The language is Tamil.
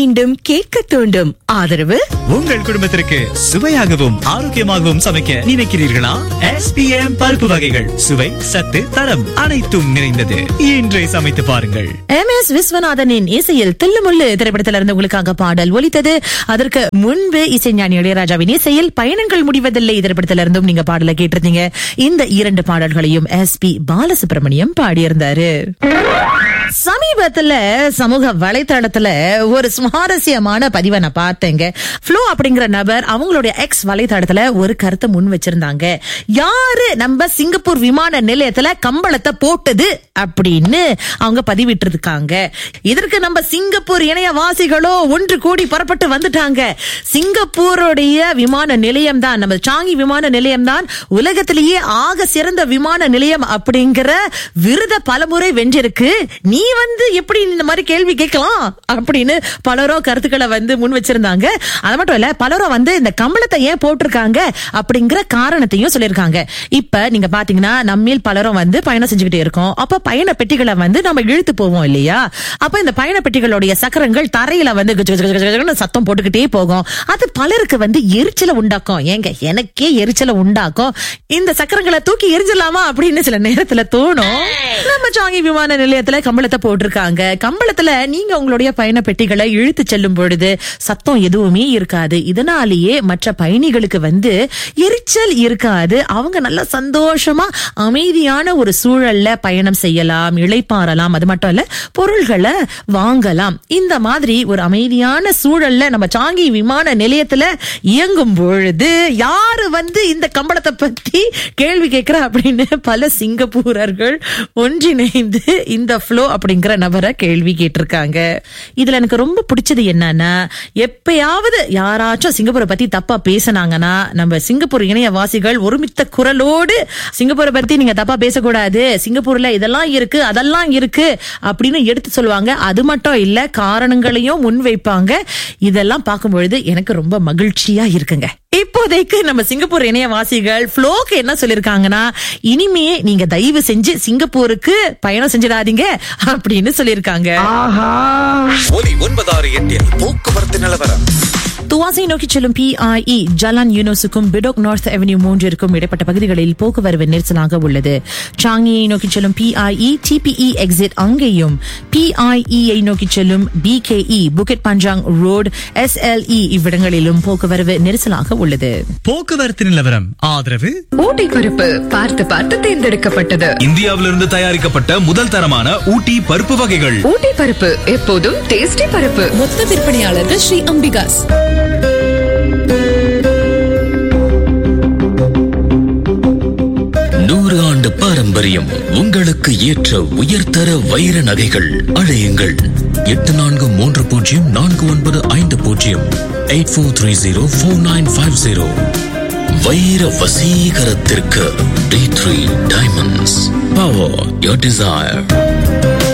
மீண்டும் கேட்க தூண்டும். ஆதரவு உங்கள் குடும்பத்திற்கு சுவையாகவும் ஆரோக்கியமாகவும் சமைக்க நினைக்கிறீர்களா? SPM பருப்பு வகைகள் சுவை, சத்து, தரம் அனைத்தும் நிறைந்தது. இன்றே சமைத்து பாருங்கள். MS விஸ்வநாதனின் இசையில் தில்லுமுள்ளு திரைப்படத்திலிருந்து உங்களுக்காக பாடல் ஒலித்தது. அதற்கு முன்பு இசைஞானி இளையராஜாவின் இசையில் பயணங்கள் முடிவதில்லை திரைப்படத்திலிருந்தும் நீங்க பாடலை கேட்டிருந்தீங்க. இந்த இரண்டு பாடல்களையும் SP பாலசுப்ரமணியம் பாடியிருந்தாரு. சமீபத்துல சமூக வலைத்தளத்துல ஒரு சுவாரஸ்யமான பதிவை நான் பார்த்தேங்க. ஃப்ளோ அப்படிங்கிற நபர் அவங்களுடைய எக்ஸ் வலைத்தளத்துல ஒரு கருத்தை முன் வச்சிருந்தாங்க. யாரு நம்ம சிங்கப்பூர் விமான நிலையத்துல கம்பளத்தை போட்டது அப்படின்னு அவங்க பதிவிட்டு இருக்காங்க. இதற்கு நம்ம சிங்கப்பூர் இணையவாசிகளோ ஒன்று கூடி புறப்பட்டு வந்துட்டாங்க. சிங்கப்பூருடைய விமான நிலையம் தான், நம்ம சாங்கி விமான நிலையம் தான் உலகத்திலேயே ஆக சிறந்த விமான நிலையம் அப்படிங்கிற விருத பலமுறை வென்றிருக்கு. நீ எப்படி இந்த மாதிரி கேள்வி கேட்கலாம் அப்படின்னு பலரும் கருத்துக்களை முன் வச்சிருந்தாங்க. அது மட்டும் இல்ல, பலரும் இந்த கம்பளத்தை ஏன் போட்டிருக்காங்க அப்படிங்கிற காரணத்தையும் சொல்லிருக்காங்க. இப்ப நீங்க பாத்தீங்கன்னா நம்மில் பலரும் பயணம் செஞ்சுக்கிட்டே இருக்கோம். அப்ப பயண பெட்டிகளை நம்ம இழுத்து போவோம் இல்லையா? அப்ப இந்த பயண பெட்டிகளுடைய சக்கரங்கள் தரையில சத்தம் போட்டுக்கிட்டே போகும். அது பலருக்கு எரிச்சலை உண்டாக்கும். ஏங்க, எனக்கே எரிச்சலை உண்டாக்கும். இந்த சக்கரங்களை தூக்கி எரிஞ்சிடலாமா அப்படின்னு சில நேரத்துல தோணும். நம்ம சாங்கி விமான நிலையத்துல கம்பளத்தை போட்டிருக்காங்க. கம்பளத்துல நீங்க உங்களுடைய பயண பெட்டிகளை இழுத்து செல்லும் பொழுது சத்தம் எதுவுமே இருக்காது. இதனாலேயே மற்ற பயணிகளுக்கு எரிச்சல் இருக்காது. அவங்க நல்ல சந்தோஷமா அமைதியான ஒரு சூழல்ல பயணம் செய்யலாம், இளைப்பாறலாம். அது மட்டும் இல்ல, பொருள்களை வாங்கலாம். இந்த மாதிரி ஒரு அமைதியான சூழல்ல நம்ம சாங்கி விமான நிலையத்துல இயங்கும் பொழுது யாரு இந்த கம்பளத்தை பத்தி கேள்வி கேட்கிற அப்படின்னு பல சிங்கப்பூரர்கள் ஒன்றிணைந்து இந்த ஃப்ளோ அப்படிங்கிற நபரை கேள்வி கேட்டிருக்காங்க. இதுல எனக்கு ரொம்ப பிடிச்சது என்னன்னா, எப்பயாவது யாராச்சும் சிங்கப்பூரை பத்தி தப்பா பேசினாங்கன்னா நம்ம சிங்கப்பூர் இணையவாசிகள் ஒருமித்த குரலோடு சிங்கப்பூரை பத்தி நீங்க தப்பா பேசக்கூடாது, சிங்கப்பூர்ல இதெல்லாம் இருக்கு அதெல்லாம் இருக்கு அப்படின்னு எடுத்து சொல்லுவாங்க. அது மட்டும் இல்ல, காரணங்களையும் முன்வைப்பாங்க. இதெல்லாம் பார்க்கும்பொழுது எனக்கு ரொம்ப மகிழ்ச்சியா இருக்குங்க. இப்போதைக்கு நம்ம சிங்கப்பூர் இணையவாசிகள் ஃப்ளோக்கு என்ன சொல்லிருக்காங்கன்னா, இனிமே நீங்க தயவு செஞ்சு சிங்கப்பூருக்கு பயணம் செஞ்சிடாதீங்க அப்படின்னு சொல்லிருக்காங்க. ஒலி 968 போக்குவரத்து நிலவரம். துவாசை நோக்கி செல்லும் PIE Jalan யூனோஸுக்கும் Bedok north avenue 3 இடைப்பட்ட பகுதிகளில் போக்குவரவு நெரிசலாக உள்ளது. சாங்கியை நோக்கி செல்லும் PIE TPE எக்ஸிட் அங்கேயும், PIE ஐ நோக்கி செல்லும் BKE புக்கெட் பஞ்சாங் ரோடு SLE இவ்விடங்களிலும் போக்குவரவு நெரிசலாக உள்ளது. போக்குவரத்து நிலவரம் ஆதரவு ஊட்டி பருப்பு பார்த்து பார்த்து தேர்ந்தெடுக்கப்பட்டது. இந்தியாவிலிருந்து தயாரிக்கப்பட்ட முதல் தரமான ஊட்டி பருப்பு வகைகள். ஊட்டி பருப்பு எப்போதும் டேஸ்டி பருப்பு. மொத்த விற்பனையாளர்கள் ஸ்ரீ அம்பிகாஸ். 100 ஆண்டு பாரம்பரியம். உங்களுக்கு ஏற்ற உயர்தர வைர நகைகள் அழையுங்கள். 84304950 84304950. வைர வசீகரத்திற்கு D3 diamonds. Power your desire.